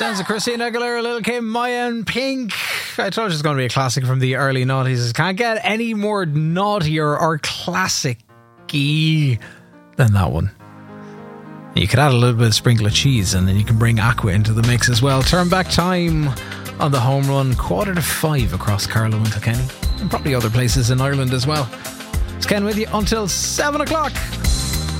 Sounds of Christina Aguilera, Lil Kim, Maya and Pink. I told you it's going to be a classic from the early noughties. Can't get any more naughtier or classic-y than that one. You could add a little bit of sprinkle of cheese and then you can bring Aqua into the mix as well. Turn back time on the home run, 4:45 across Carlow and Kilkenny, and probably other places in Ireland as well. It's Ken with you until 7 o'clock.